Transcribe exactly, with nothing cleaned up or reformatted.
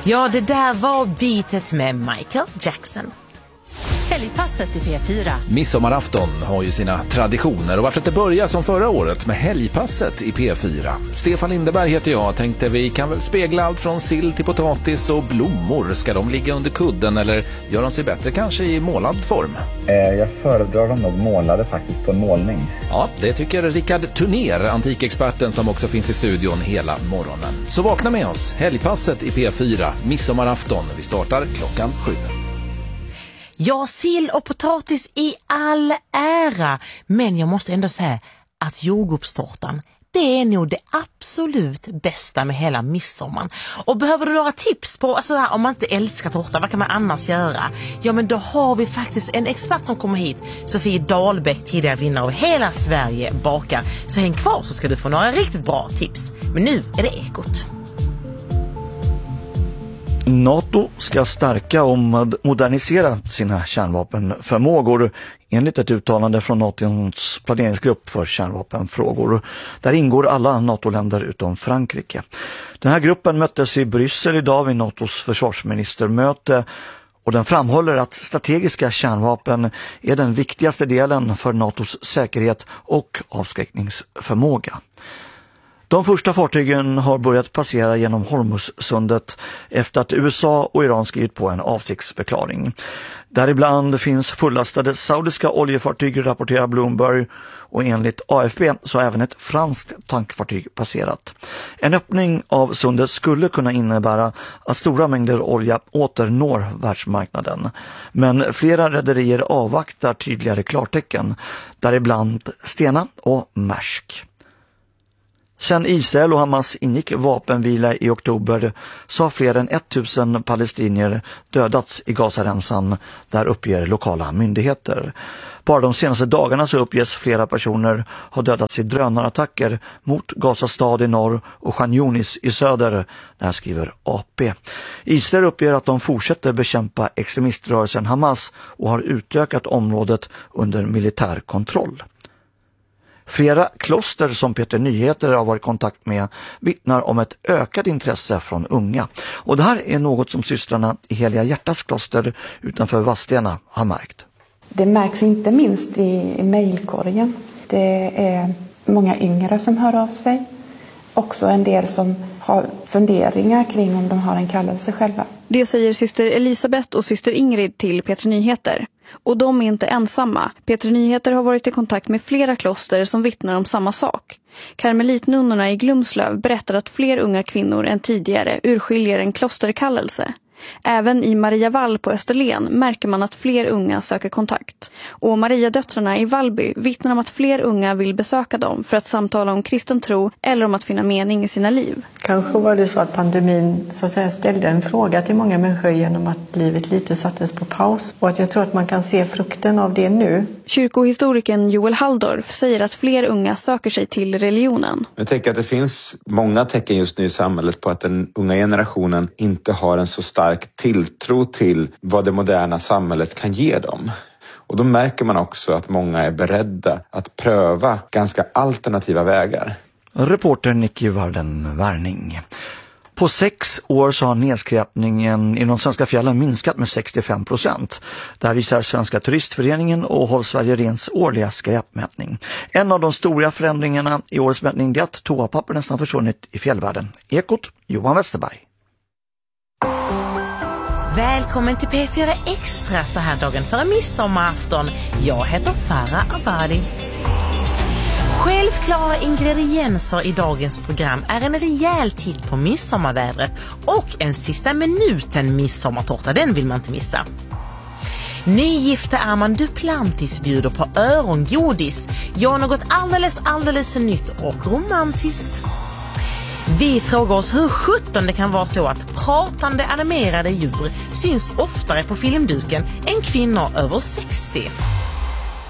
Ja, det där var beatet med Michael Jackson. Helgpasset i P fyra. Midsommarafton har ju sina traditioner och varför inte börja som förra året med helgpasset i P fyra. Stefan Lindeberg heter jag. Tänkte vi kan väl spegla allt från sill till potatis och blommor. Ska de ligga under kudden eller gör de sig bättre kanske i målad form? Jag föredrar dem nog målade faktiskt på en målning. Ja, det tycker Rickard Turner, antikexperten som också finns i studion hela morgonen. Så vakna med oss. Helgpasset i P fyra, midsommarafton. Vi startar klockan sju. Ja, sill och potatis i all ära, men jag måste ändå säga att jordgubbstårtan, det är nog det absolut bästa med hela midsommar. Och behöver du några tips på, alltså här, om man inte älskar tårta, vad kan man annars göra? Ja, men då har vi faktiskt en expert som kommer hit, Sofie Dahlbäck, tidigare vinnare av Hela Sverige bakar. Så häng kvar så ska du få några riktigt bra tips. Men nu är det Ekot. NATO ska stärka och modernisera sina kärnvapenförmågor enligt ett uttalande från NATOs planeringsgrupp för kärnvapenfrågor. Där ingår alla NATO-länder utom Frankrike. Den här gruppen möttes i Bryssel idag vid NATOs försvarsministermöte och den framhåller att strategiska kärnvapen är den viktigaste delen för NATOs säkerhet och avskräckningsförmåga. De första fartygen har börjat passera genom Hormuzsundet efter att U S A och Iran skrivit på en avsiktsförklaring. Däribland finns fullastade saudiska oljefartyg, rapporterar Bloomberg, och enligt A F P så har även ett franskt tankfartyg passerat. En öppning av sundet skulle kunna innebära att stora mängder olja åter når världsmarknaden. Men flera rederier avvaktar tydligare klartecken, däribland Stena och Maersk. Sen Israel och Hamas ingick vapenvila i oktober så har fler än tusen palestinier dödats i Gazaremsan, där uppger lokala myndigheter. Bara de senaste dagarna så uppges flera personer ha dödats i drönarattacker mot Gaza stad i norr och Khan Yunis i söder, där skriver A P. Israel uppger att de fortsätter bekämpa extremiströrelsen Hamas och har utökat området under militär kontroll. Flera kloster som Peter Nyheter har varit i kontakt med vittnar om ett ökat intresse från unga. Och det här är något som systrarna i Heliga Hjärtats kloster utanför Vadstena har märkt. Det märks inte minst i mejlkorgen. Det är många yngre som hör av sig. Också en del som har funderingar kring om de har en kallelse själva. Det säger syster Elisabeth och syster Ingrid till Peter Nyheter. Och de är inte ensamma. Peter Nyheter har varit i kontakt med flera kloster som vittnar om samma sak. Karmelitnunnorna i Glumslöv berättar att fler unga kvinnor än tidigare urskiljer en klosterkallelse. Även i Mariavall på Österlen märker man att fler unga söker kontakt. Och Mariadöttrarna i Vallby vittnar om att fler unga vill besöka dem för att samtala om kristen tro eller om att finna mening i sina liv. Kanske var det så att pandemin så att säga ställde en fråga till många människor genom att livet lite sattes på paus. Och att jag tror att man kan se frukten av det nu. Kyrkohistorikern Joel Halldorf säger att fler unga söker sig till religionen. Jag tänker att det finns många tecken just nu i samhället på att den unga generationen inte har en så stark tilltro till vad det moderna samhället kan ge dem. Och då märker man också att många är beredda att pröva ganska alternativa vägar. Reporter Nicky Varden-Värning. På sex år så har nedskräpningen i de svenska fjällen minskat med sextiofem procent. Där visar Svenska turistföreningen och Håll Sverige Rens årliga skräpmätning. En av de stora förändringarna i årets mätning är att toapapper nästan försvunnit i fjällvärlden. Ekot, Johan Westerberg. Välkommen till P fyra Extra så här dagen före midsommarafton. Jag heter Farah Abadi. Självklara ingredienser i dagens program är en rejäl titt på midsommarvädret och en sista minuten midsommartårta, den vill man inte missa. Nygifte Armand Duplantis bjuder på örongodis. Ja, något alldeles, alldeles nytt och romantiskt. Vi frågar oss hur sjutton det kan vara så att pratande animerade djur syns oftare på filmduken än kvinnor över sextio.